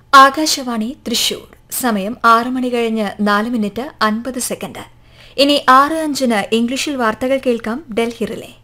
ആകാശവാണി തൃശൂർ. സമയം 6 മണി കഴിഞ്ഞ് 4 minute 50 second. ഇനി 6:05 ഇംഗ്ലീഷിൽ വാർത്തകൾ കേൾക്കാം. ഡൽഹി റിലേ.